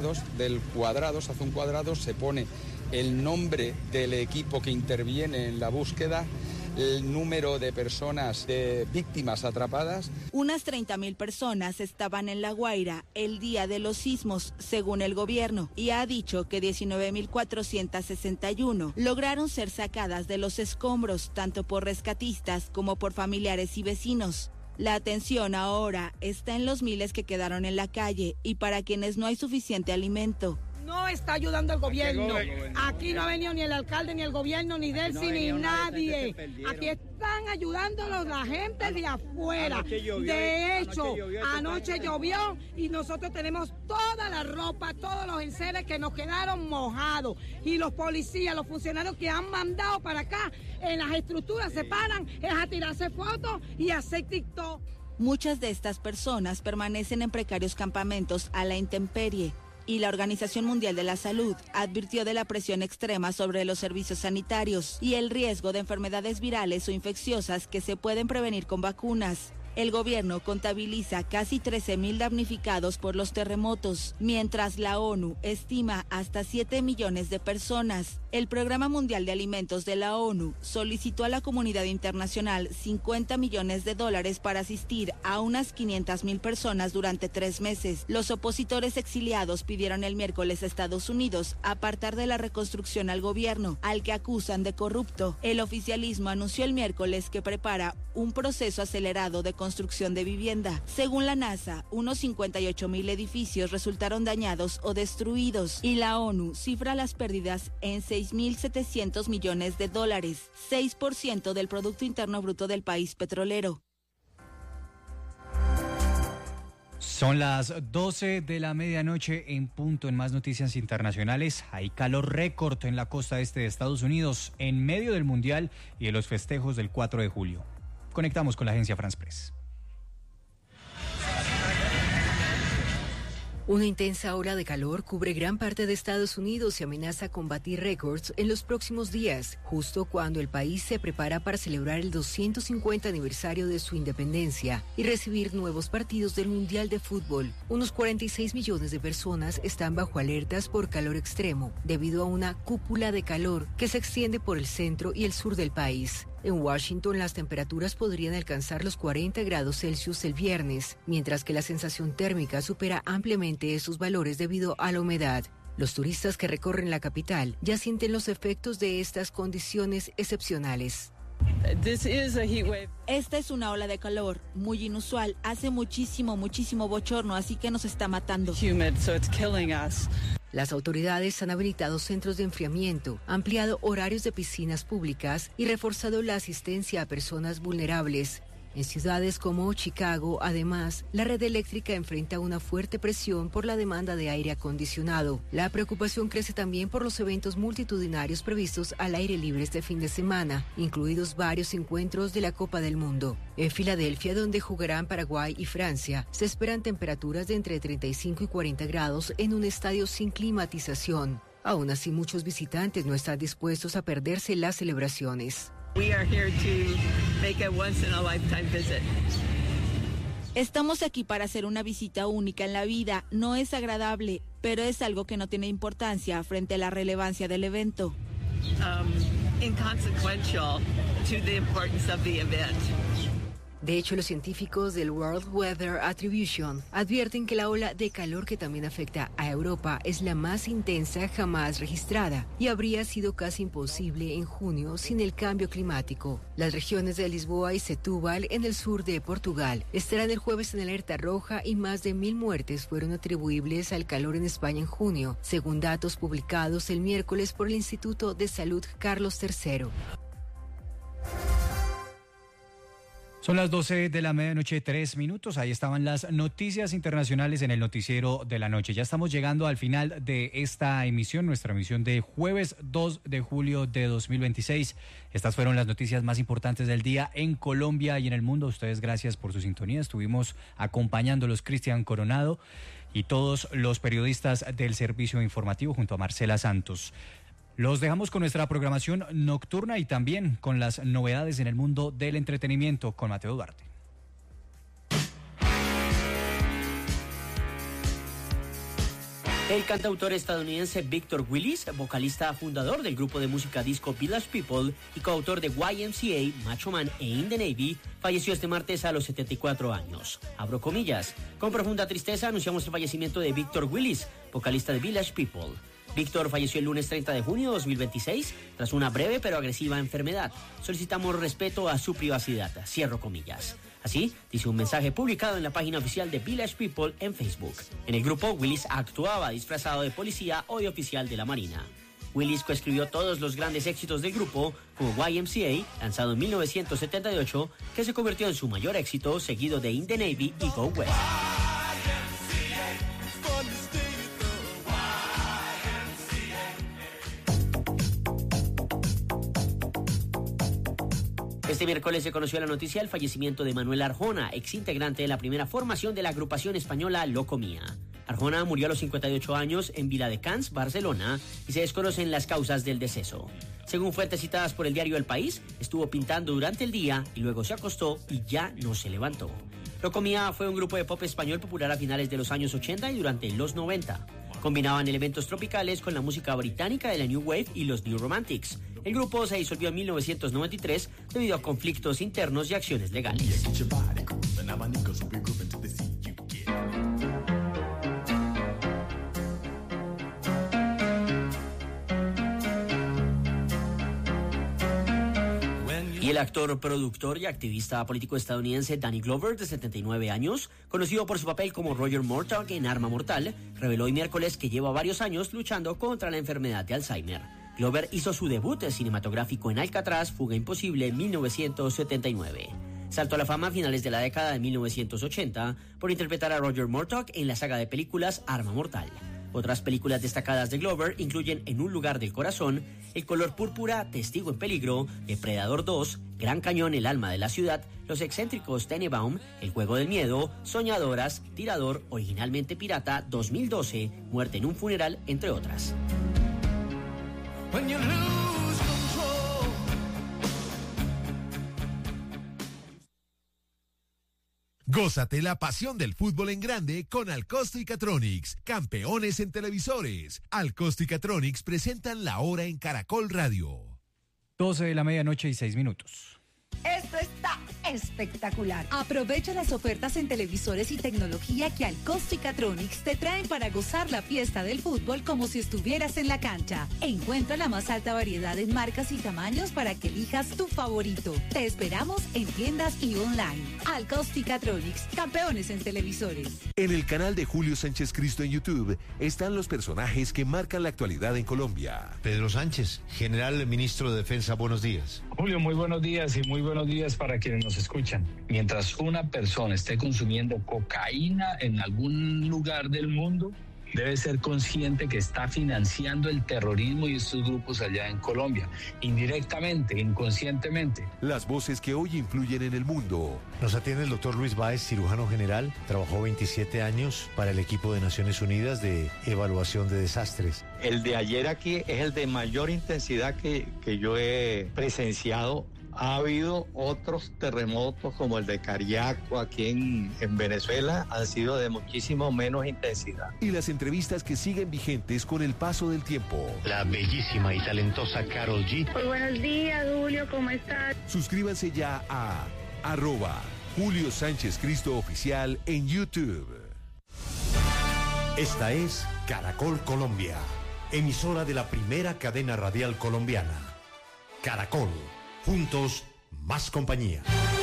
lados del cuadrado, se hace un cuadrado, se pone el nombre del equipo que interviene en la búsqueda, el número de personas, de víctimas atrapadas. Unas 30.000 personas estaban en La Guaira el día de los sismos, según el gobierno, y ha dicho que 19.461 lograron ser sacadas de los escombros, tanto por rescatistas como por familiares y vecinos. La atención ahora está en los miles que quedaron en la calle y para quienes no hay suficiente alimento. No está ayudando el gobierno. Aquí no ha venido ni el alcalde, ni el gobierno, ni Delcy, ni nadie. Aquí están ayudándonos la gente de afuera. De hecho, anoche llovió y nosotros tenemos toda la ropa, todos los enseres que nos quedaron mojados. Y los policías, los funcionarios que han mandado para acá, en las estructuras se paran, es a tirarse fotos y a hacer TikTok. Muchas de estas personas permanecen en precarios campamentos a la intemperie. Y la Organización Mundial de la Salud advirtió de la presión extrema sobre los servicios sanitarios y el riesgo de enfermedades virales o infecciosas que se pueden prevenir con vacunas. El gobierno contabiliza casi 13.000 damnificados por los terremotos, mientras la ONU estima hasta 7 millones de personas. El Programa Mundial de Alimentos de la ONU solicitó a la comunidad internacional $50 millones para asistir a unas 500.000 personas durante 3 meses. Los opositores exiliados pidieron el miércoles a Estados Unidos apartar de la reconstrucción al gobierno, al que acusan de corrupto. El oficialismo anunció el miércoles que prepara un proceso acelerado de construcción de vivienda. Según la NASA, unos 58.000 edificios resultaron dañados o destruidos y la ONU cifra las pérdidas en $6.700 millones, 6% del Producto Interno Bruto del país petrolero. Son las 12 de la medianoche en punto. En más noticias internacionales, hay calor récord en la costa este de Estados Unidos en medio del Mundial y de los festejos del 4 de julio. Conectamos con la agencia France Press. Una intensa ola de calor cubre gran parte de Estados Unidos y amenaza con batir récords en los próximos días, justo cuando el país se prepara para celebrar el 250 aniversario de su independencia y recibir nuevos partidos del Mundial de Fútbol. Unos 46 millones de personas están bajo alertas por calor extremo, debido a una cúpula de calor que se extiende por el centro y el sur del país. En Washington, las temperaturas podrían alcanzar los 40 grados Celsius el viernes, mientras que la sensación térmica supera ampliamente esos valores debido a la humedad. Los turistas que recorren la capital ya sienten los efectos de estas condiciones excepcionales. Esta es una ola de calor muy inusual. Hace muchísimo bochorno, así que nos está matando. Las autoridades han habilitado centros de enfriamiento, ampliado horarios de piscinas públicas y reforzado la asistencia a personas vulnerables. En ciudades como Chicago, además, la red eléctrica enfrenta una fuerte presión por la demanda de aire acondicionado. La preocupación crece también por los eventos multitudinarios previstos al aire libre este fin de semana, incluidos varios encuentros de la Copa del Mundo. En Filadelfia, donde jugarán Paraguay y Francia, se esperan temperaturas de entre 35 y 40 grados en un estadio sin climatización. Aún así, muchos visitantes no están dispuestos a perderse las celebraciones. We are here to make a once-in-a-lifetime visit. Estamos aquí para hacer una visita única en la vida. No es agradable, pero es algo que no tiene importancia frente a la relevancia del evento. Inconsequential to the importance of the event. De hecho, los científicos del World Weather Attribution advierten que la ola de calor que también afecta a Europa es la más intensa jamás registrada y habría sido casi imposible en junio sin el cambio climático. Las regiones de Lisboa y Setúbal, en el sur de Portugal, estarán el jueves en alerta roja y más de 1.000 muertes fueron atribuibles al calor en España en junio, según datos publicados el miércoles por el Instituto de Salud Carlos III. Son las 12 de la medianoche, 3 minutos. Ahí estaban las noticias internacionales en el noticiero de la noche. Ya estamos llegando al final de esta emisión, nuestra emisión de jueves 2 de julio de 2026. Estas fueron las noticias más importantes del día en Colombia y en el mundo. Ustedes, gracias por su sintonía. Estuvimos acompañándolos Cristian Coronado y todos los periodistas del servicio informativo junto a Marcela Santos. Los dejamos con nuestra programación nocturna y también con las novedades en el mundo del entretenimiento con Mateo Duarte. El cantautor estadounidense Victor Willis, vocalista fundador del grupo de música disco Village People y coautor de YMCA, Macho Man e In the Navy, falleció este martes a los 74 años. Abro comillas. Con profunda tristeza anunciamos el fallecimiento de Victor Willis, vocalista de Village People. Víctor falleció el lunes 30 de junio de 2026 tras una breve pero agresiva enfermedad. Solicitamos respeto a su privacidad. Cierro comillas. Así, dice un mensaje publicado en la página oficial de Village People en Facebook. En el grupo, Willis actuaba disfrazado de policía o de oficial de la Marina. Willis coescribió todos los grandes éxitos del grupo, como YMCA, lanzado en 1978, que se convirtió en su mayor éxito, seguido de In the Navy y Go West. Este miércoles se conoció la noticia del fallecimiento de Manuel Arjona, exintegrante de la primera formación de la agrupación española Locomía. Arjona murió a los 58 años en Viladecans, Barcelona, y se desconocen las causas del deceso. Según fuentes citadas por el diario El País, estuvo pintando durante el día y luego se acostó y ya no se levantó. Locomía fue un grupo de pop español popular a finales de los años 80 y durante los 90. Combinaban elementos tropicales con la música británica de la New Wave y los New Romantics. El grupo se disolvió en 1993 debido a conflictos internos y acciones legales. Y el actor, productor y activista político estadounidense Danny Glover, de 79 años, conocido por su papel como Roger Murtaugh en Arma Mortal, reveló hoy miércoles que lleva varios años luchando contra la enfermedad de Alzheimer. Glover hizo su debut cinematográfico en Alcatraz, Fuga Imposible, en 1979. Saltó a la fama a finales de la década de 1980 por interpretar a Roger Murtaugh en la saga de películas Arma Mortal. Otras películas destacadas de Glover incluyen En un lugar del corazón, El color púrpura, Testigo en peligro, Depredador 2, Gran Cañón, El alma de la ciudad, Los excéntricos Tenenbaum, El juego del miedo, Soñadoras, Tirador, originalmente pirata, 2012, Muerte en un funeral, entre otras. Gózate la pasión del fútbol en grande con Alcosto y Catronics, campeones en televisores. Alcosto y Catronics presentan La Hora en Caracol Radio. 12 de la medianoche y 6 minutos. Esto está espectacular. Aprovecha las ofertas en televisores y tecnología que Alcosto y Catronics te traen para gozar la fiesta del fútbol como si estuvieras en la cancha. Encuentra la más alta variedad en marcas y tamaños para que elijas tu favorito. Te esperamos en tiendas y online. Alcosto y Catronics, campeones en televisores. En el canal de Julio Sánchez Cristo en YouTube están los personajes que marcan la actualidad en Colombia. Pedro Sánchez, general ministro de Defensa, buenos días. Julio, muy buenos días y muy buenos días para quienes nos escuchan. Mientras una persona esté consumiendo cocaína en algún lugar del mundo, debe ser consciente que está financiando el terrorismo y estos grupos allá en Colombia, indirectamente, inconscientemente. Las voces que hoy influyen en el mundo. Nos atiende el doctor Luis Báez, cirujano general. Trabajó 27 años para el equipo de Naciones Unidas de evaluación de desastres. El de ayer aquí es el de mayor intensidad que yo he presenciado. Ha habido otros terremotos como el de Cariaco aquí en Venezuela, han sido de muchísimo menos intensidad. Y las entrevistas que siguen vigentes con el paso del tiempo. La bellísima y talentosa Karol G. Muy buenos días, Julio, ¿cómo estás? Suscríbanse ya a @Julio Sánchez Cristo Oficial en YouTube. Esta es Caracol Colombia, emisora de la primera cadena radial colombiana. Caracol. Juntos, más compañía.